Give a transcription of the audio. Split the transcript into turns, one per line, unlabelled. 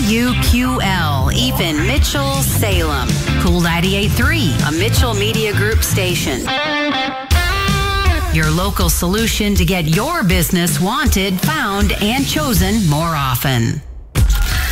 WQL, even Mitchell, Salem. Cool 98.3, a Mitchell Media Group station. Your local solution to get your business wanted, found, and chosen more often.